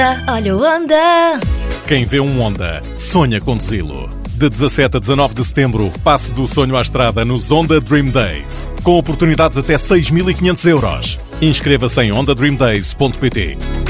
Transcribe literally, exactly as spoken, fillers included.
Olha o Honda. Quem vê um Honda, sonha conduzi-lo. De dezassete a dezanove de setembro, passe do sonho à estrada nos Honda Dream Days. Com oportunidades até seis mil e quinhentos euros. Inscreva-se em honda dream days ponto pt.